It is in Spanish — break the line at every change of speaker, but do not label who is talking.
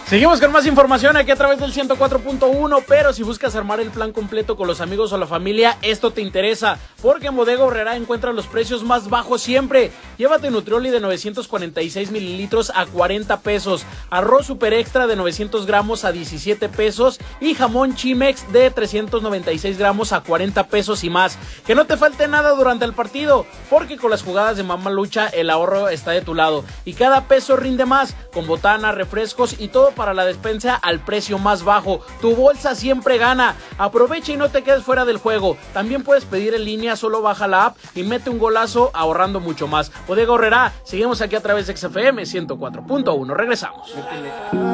Seguimos con más información aquí a través del 104.1, pero si buscas armar el plan completo con los amigos o la familia, esto te interesa, porque en Bodega Aurrerá encuentras los precios más bajos siempre. Llévate Nutrioli de 946 mililitros a 40 pesos, arroz super extra de 900 gramos a 17 pesos y jamón Chimex de 396 gramos a 40 pesos y más. Que no te falte nada durante el partido, porque con las jugadas de Mamalucha el ahorro está de tu lado y cada peso rinde más, con botana, refrescos y todo para la despensa al precio más bajo. Tu bolsa siempre gana. Aprovecha y no te quedes fuera del juego. También puedes pedir en línea, solo baja la app y mete un golazo ahorrando mucho más. Bodega Aurrerá, seguimos aquí a través de XFM 104.1. Regresamos.